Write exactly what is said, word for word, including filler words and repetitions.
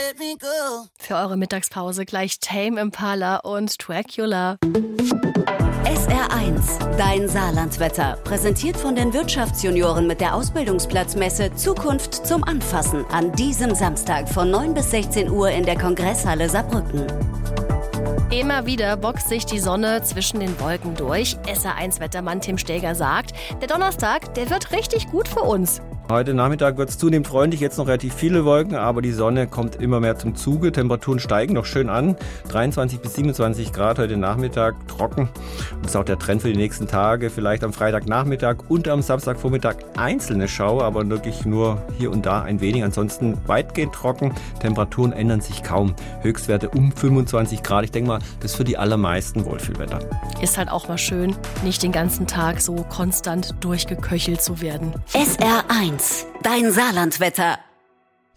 Für eure Mittagspause gleich Tame Impala und Dracula. S R eins, dein Saarlandwetter. Präsentiert von den Wirtschaftsjunioren mit der Ausbildungsplatzmesse Zukunft zum Anfassen. An diesem Samstag von neun bis sechzehn Uhr in der Kongresshalle Saarbrücken. Immer wieder boxt sich die Sonne zwischen den Wolken durch. S R eins Wettermann Tim Steger sagt, der Donnerstag, der wird richtig gut für uns. Heute Nachmittag wird es zunehmend freundlich, jetzt noch relativ viele Wolken, aber die Sonne kommt immer mehr zum Zuge. Temperaturen steigen noch schön an, dreiundzwanzig bis siebenundzwanzig Grad heute Nachmittag, trocken. Und das ist auch der Trend für die nächsten Tage, vielleicht am Freitagnachmittag und am Samstagvormittag einzelne Schauer, aber wirklich nur hier und da ein wenig. Ansonsten weitgehend trocken, Temperaturen ändern sich kaum. Höchstwerte um fünfundzwanzig Grad, ich denke mal, das ist für die allermeisten Wohlfühlwetter. Ist halt auch mal schön, nicht den ganzen Tag so konstant durchgeköchelt zu werden. S R eins, dein Saarlandwetter.